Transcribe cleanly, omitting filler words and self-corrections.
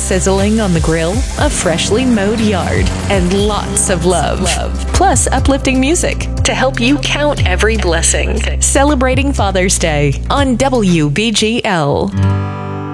sizzling on the grill, a freshly mowed yard, and lots of love. Plus uplifting music to help you count every blessing. Celebrating Father's Day on WBGL.